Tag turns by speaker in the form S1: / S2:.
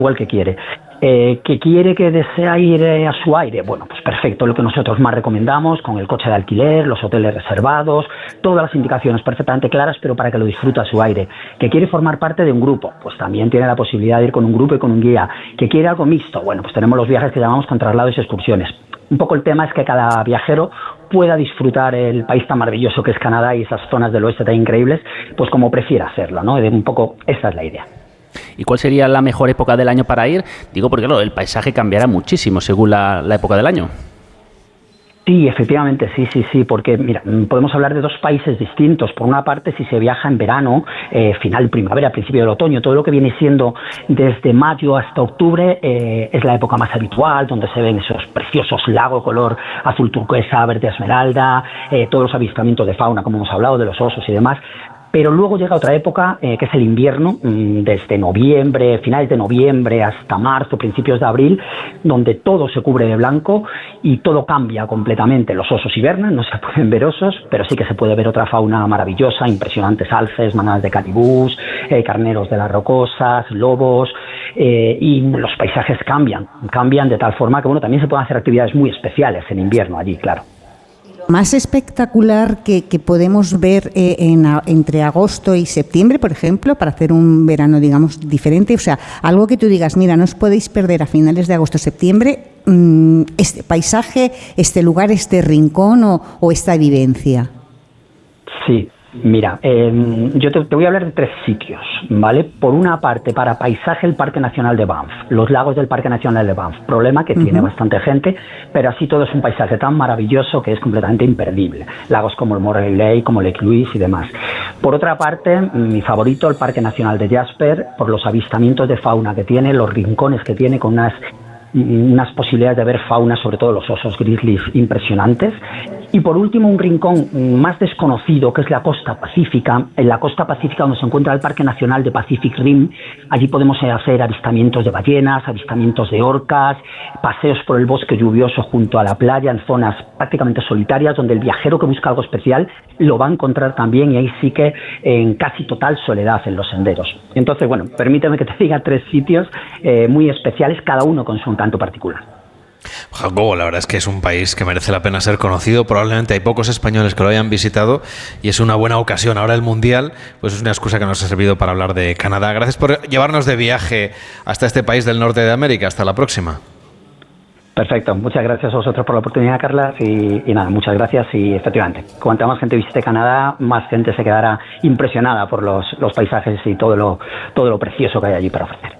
S1: igual que quiere. ¿Que quiere, que desea ir a su aire? Bueno, pues perfecto, lo que nosotros más recomendamos, con el coche de alquiler, los hoteles reservados, todas las indicaciones perfectamente claras, pero para que lo disfrute a su aire. ¿Que quiere formar parte de un grupo? Pues también tiene la posibilidad de ir con un grupo y con un guía. ¿Que quiere algo mixto? Bueno, pues tenemos los viajes que llamamos con traslados y excursiones. Un poco el tema es que cada viajero pueda disfrutar el país tan maravilloso que es Canadá y esas zonas del oeste tan increíbles, pues como prefiera hacerlo, ¿no? Un poco esa es la idea.
S2: ¿Y cuál sería la mejor época del año para ir? Digo porque claro, el paisaje cambiará muchísimo según la época del año.
S1: Sí, efectivamente, sí, porque mira, podemos hablar de dos países distintos. Por una parte, si se viaja en verano, final primavera, principio del otoño, todo lo que viene siendo desde mayo hasta octubre es la época más habitual, donde se ven esos preciosos lagos color azul turquesa, verde esmeralda, todos los avistamientos de fauna, como hemos hablado, de los osos y demás. Pero luego llega otra época, que es el invierno, desde noviembre, finales de noviembre hasta marzo, principios de abril, donde todo se cubre de blanco y todo cambia completamente. Los osos hibernan, no se pueden ver osos, pero sí que se puede ver otra fauna maravillosa, impresionantes alces, manadas de caribús, carneros de las rocosas, lobos, y los paisajes cambian de tal forma que bueno, también se pueden hacer actividades muy especiales en invierno allí, claro.
S3: Más espectacular que podemos ver entre agosto y septiembre, por ejemplo, para hacer un verano, digamos, diferente, o sea, algo que tú digas, mira, no os podéis perder a finales de agosto o septiembre este paisaje, este lugar, este rincón o esta vivencia.
S1: Sí. Mira, yo te voy a hablar de 3 sitios, ¿vale? Por una parte, para paisaje, el Parque Nacional de Banff, los lagos del Parque Nacional de Banff. Problema que tiene bastante gente, pero así todo es un paisaje tan maravilloso que es completamente imperdible. Lagos como el Moray Lake, como Lake Louise y demás. Por otra parte, mi favorito, el Parque Nacional de Jasper, por los avistamientos de fauna que tiene, los rincones que tiene, con unas posibilidades de ver fauna, sobre todo los osos grizzlies impresionantes. Y por último, un rincón más desconocido, que es la costa pacífica. En la costa pacífica, donde se encuentra el Parque Nacional de Pacific Rim, allí podemos hacer avistamientos de ballenas, avistamientos de orcas, paseos por el bosque lluvioso junto a la playa, en zonas prácticamente solitarias, donde el viajero que busca algo especial lo va a encontrar también, y ahí sí que en casi total soledad en los senderos. Entonces, bueno, permíteme que te diga 3 sitios muy especiales, cada uno con su encanto particular.
S4: Jacobo, la verdad es que es un país que merece la pena ser conocido. Probablemente hay pocos españoles que lo hayan visitado y es una buena ocasión. Ahora el Mundial, pues es una excusa que nos ha servido para hablar de Canadá. Gracias por llevarnos de viaje hasta este país del norte de América. Hasta la próxima.
S1: Perfecto, muchas gracias a vosotros por la oportunidad, Carlas, y nada, muchas gracias. Y efectivamente, cuanta más gente visite Canadá, más gente se quedará impresionada por los paisajes y todo lo precioso que hay allí para ofrecer.